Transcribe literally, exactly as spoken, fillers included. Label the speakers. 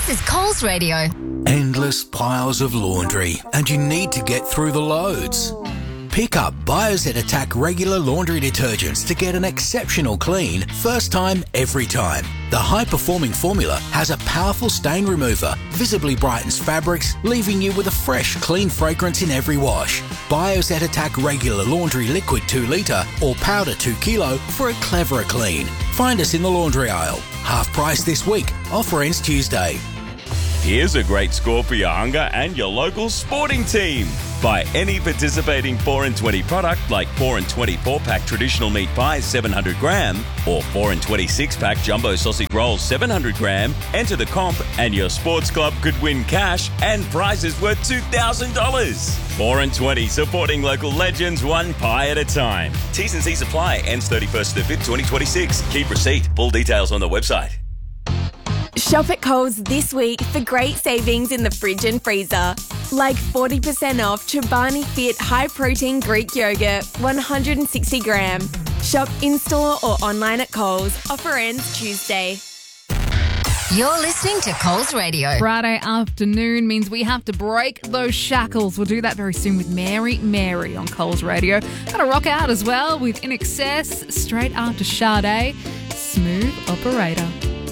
Speaker 1: This is Coles Radio.
Speaker 2: Endless piles of laundry, and you need to get through the loads. Pick up Bioset Attack regular laundry detergents to get an exceptional clean, first time, every time. The high-performing formula has a powerful stain remover, visibly brightens fabrics, leaving you with a fresh, clean fragrance in every wash. Bioset Attack regular laundry liquid two litre or powder two kilo for a cleverer clean. Find us in the laundry aisle. Half price this week. Offer ends Tuesday.
Speaker 3: Here's a great score for your hunger and your local sporting team. Buy any participating four and twenty product like four and twenty four-pack traditional meat pies seven hundred gram or four and twenty six-pack jumbo sausage rolls seven hundred gram. Enter the comp and your sports club could win cash and prizes worth two thousand dollars. four and twenty, supporting local legends one pie at a time. T's and C's apply. Ends thirty-first of the fifth, twenty twenty-six. Keep receipt. Full details on the website.
Speaker 4: Shop at Coles this week for great savings in the fridge and freezer. Like forty percent off Chobani Fit High Protein Greek Yogurt, one hundred sixty gram. Shop in-store or online at Coles. Offer ends Tuesday.
Speaker 1: You're listening to Coles Radio.
Speaker 5: Friday afternoon means we have to break those shackles. We'll do that very soon with Mary Mary on Coles Radio. Gonna rock out as well with In Excess straight after Sade. Smooth Operator.